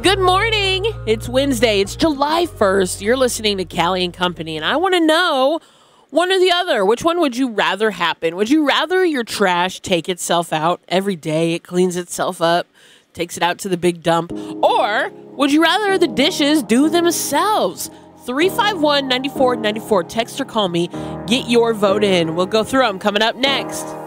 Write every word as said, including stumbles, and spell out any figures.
Good morning. It's Wednesday. It's July first. You're listening to Callie and Company, and I want to know one or the other. Which one would you rather happen? Would you rather your trash take itself out every day? It cleans itself up, takes it out to the big dump. Or would you rather the dishes do themselves? three five one, nine four nine four. Text or call me. Get your vote in. We'll go through them coming up next.